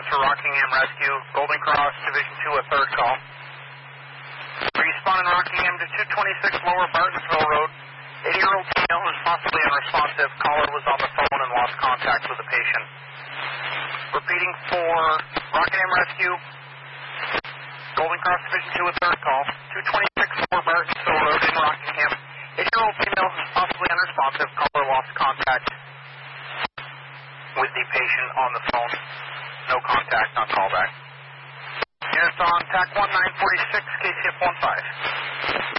for Rockingham Rescue, Golden Cross, Division 2, a third call. Responding Rockingham to 226 Lower Bartonsville Road. 80-year-old female who is possibly unresponsive. Caller was on the phone and lost contact with the patient. Repeating for Rockingham Rescue, Golden Cross Division 2, a third call. 226 Lower Bartonsville Road in Rockingham. 80-year-old female who is possibly unresponsive. Caller lost contact with the patient on the phone. No contact on callback. Units on TAC 1946, KCF 15.